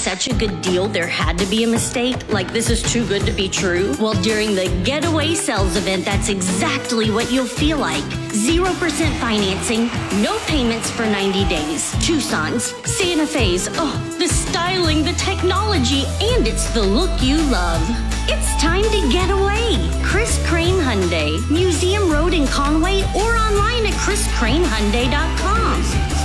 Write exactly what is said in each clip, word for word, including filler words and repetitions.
such a good deal, there had to be a mistake? Like, this is too good to be true? Well, during the Getaway Sales event, that's exactly what you'll feel like. zero percent financing, no payments for ninety days. Tucson's, Santa Fe's, oh, the styling, the technology, and it's the look you love. It's time to get away. Chris Crane Hyundai, Museum Road in Conway, or online at chris crane hyundai dot com.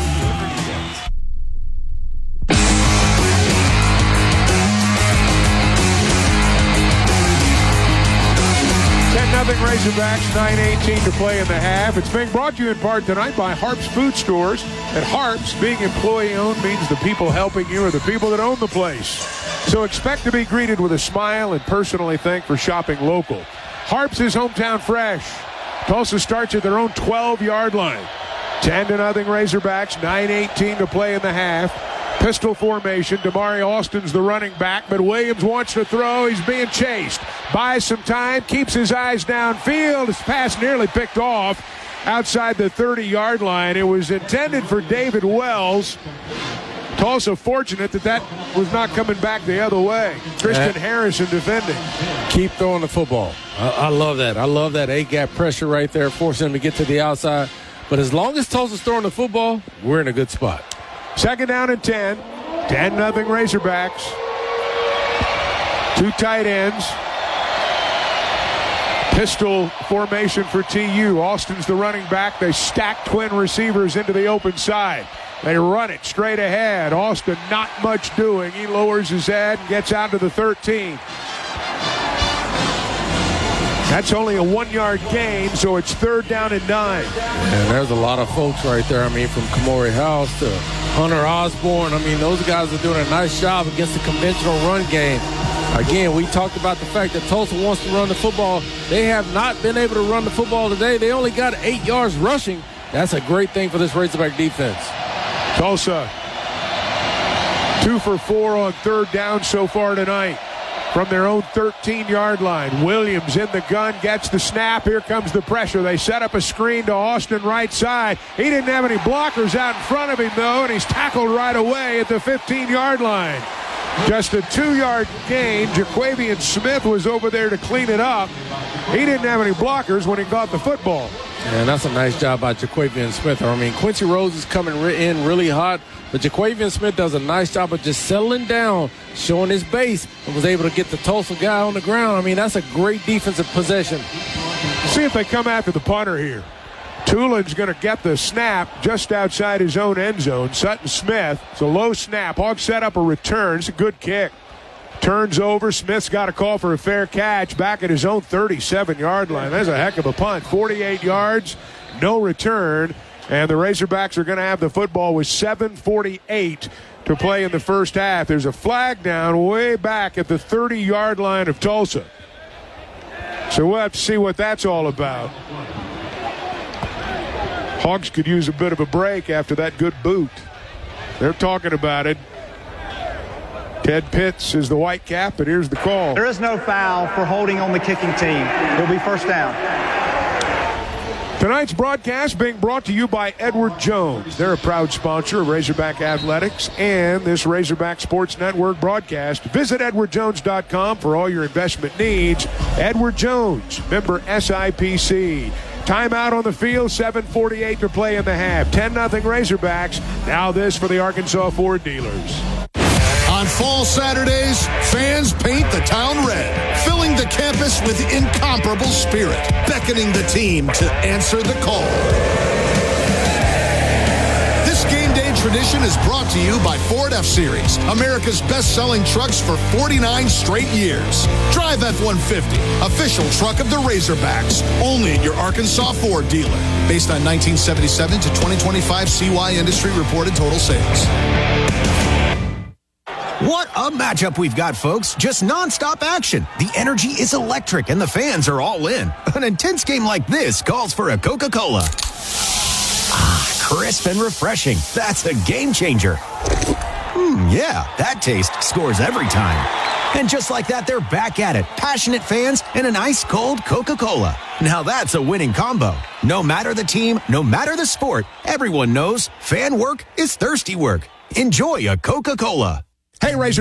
ten nothing Razorbacks, nine eighteen to play in the half. It's being brought to you in part tonight by Harps Food Stores. At Harps, being employee-owned means the people helping you are the people that own the place. So expect to be greeted with a smile and personally thanked for shopping local. Harps is hometown fresh. Tulsa starts at their own twelve-yard line. ten to nothing Razorbacks, nine eighteen to play in the half. Pistol formation. Damari Austin's the running back, but Williams wants to throw. He's being chased. Buys some time, keeps his eyes downfield. His pass nearly picked off outside the thirty-yard line. It was intended for David Wells. Tulsa fortunate that that was not coming back the other way. Christian Harrison defending. Keep throwing the football. I, I love that. I love that A-gap pressure right there, forcing him to get to the outside. But as long as Tulsa's throwing the football, we're in a good spot. Second down and ten. ten nothing Razorbacks. Two tight ends. Pistol formation for T U. Austin's the running back. They stack twin receivers into the open side. They run it straight ahead. Austin not much doing. He lowers his head and gets out to the thirteen. That's only a one-yard gain, so it's third down and nine. And there's a lot of folks right there. I mean, from Kamori House to Hunter Osborne. I mean, those guys are doing a nice job against the conventional run game. Again, we talked about the fact that Tulsa wants to run the football. They have not been able to run the football today. They only got eight yards rushing. That's a great thing for this Razorback defense. Tulsa, two for four on third down so far tonight from their own thirteen-yard line. Williams in the gun, gets the snap. Here comes the pressure. They set up a screen to Austin right side. He didn't have any blockers out in front of him, though, and he's tackled right away at the fifteen-yard line. Just a two-yard gain. Jaquavian Smith was over there to clean it up. He didn't have any blockers when he got the football. And that's a nice job by Jaquavian Smith. I mean, Quincy Rose is coming in really hot, but Jaquavian Smith does a nice job of just settling down, showing his base, and was able to get the Tulsa guy on the ground. I mean, that's a great defensive possession. See if they come after the punter here. Tulin's going to get the snap just outside his own end zone. Sutton Smith, it's a low snap. Hawks set up a return. It's a good kick. Turns over. Smith's got a call for a fair catch back at his own thirty-seven-yard line. That's a heck of a punt. forty-eight yards, no return. And the Razorbacks are going to have the football with seven forty-eight to play in the first half. There's a flag down way back at the thirty-yard line of Tulsa. So we'll have to see what that's all about. Hawks could use a bit of a break after that good boot. They're talking about it. Ted Pitts is the white cap, but here's the call. There is no foul for holding on the kicking team. It'll be first down. Tonight's broadcast being brought to you by Edward Jones. They're a proud sponsor of Razorback Athletics and this Razorback Sports Network broadcast. Visit edward jones dot com for all your investment needs. Edward Jones, member S I P C. Timeout on the field, seven forty-eight to play in the half. ten nothing Razorbacks. Now this for the Arkansas Ford dealers. On fall Saturdays, fans paint the town red, filling the campus with incomparable spirit, beckoning the team to answer the call. This game day tradition is brought to you by Ford F-Series, America's best-selling trucks for forty-nine straight years. Drive F one fifty, official truck of the Razorbacks, only at your Arkansas Ford dealer. Based on nineteen seventy-seven to twenty twenty-five C Y industry reported total sales. What a matchup we've got, folks. Just nonstop action. The energy is electric and the fans are all in. An intense game like this calls for a Coca-Cola. Ah, crisp and refreshing. That's a game changer. Hmm, yeah, that taste scores every time. And just like that, they're back at it. Passionate fans and an ice-cold Coca-Cola. Now that's a winning combo. No matter the team, no matter the sport, everyone knows fan work is thirsty work. Enjoy a Coca-Cola. Hey, Razor.